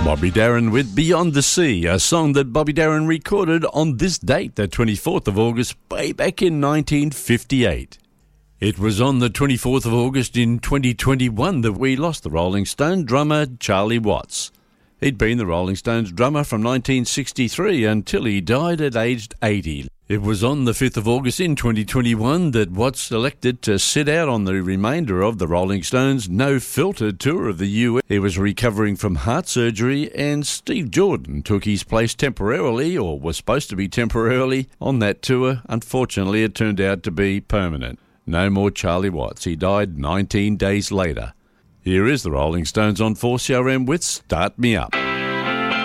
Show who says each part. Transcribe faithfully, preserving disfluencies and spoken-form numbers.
Speaker 1: Bobby Darin with Beyond the Sea, a song that Bobby Darin recorded on this date, the twenty-fourth of August, way back in nineteen fifty-eight. It was on the twenty-fourth of August in twenty twenty-one that we lost the Rolling Stone drummer Charlie Watts. He'd been the Rolling Stones drummer from nineteen sixty-three until he died at aged eighty. It was on the fifth of August in twenty twenty-one that Watts elected to sit out on the remainder of the Rolling Stones' no-filter tour of the U S. He was recovering from heart surgery, and Steve Jordan took his place temporarily, or was supposed to be temporarily, on that tour. Unfortunately, it turned out to be permanent. No more Charlie Watts. He died nineteen days later. Here is the Rolling Stones on four C R M with Start Me Up.